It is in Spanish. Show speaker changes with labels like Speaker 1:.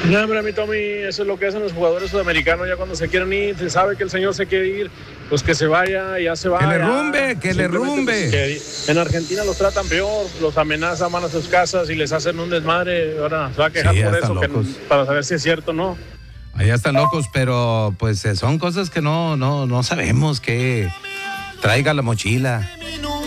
Speaker 1: No, hombre, a mí, Tommy, eso es lo que hacen los jugadores sudamericanos ya cuando se quieren ir, se sabe que el señor se quiere ir, pues que se vaya, ya se va.
Speaker 2: Que le
Speaker 1: ya.
Speaker 2: rumbe, que le
Speaker 1: Simplemente,
Speaker 2: rumbe.
Speaker 1: pues, que en Argentina los tratan peor, los amenazan, van a sus casas y les hacen un desmadre. Ahora se va a quejar
Speaker 2: Sí, ya
Speaker 1: por
Speaker 2: están
Speaker 1: eso,
Speaker 2: locos.
Speaker 1: para saber si es cierto o no.
Speaker 2: Allá están locos, pero pues son cosas que no sabemos que traiga la mochila.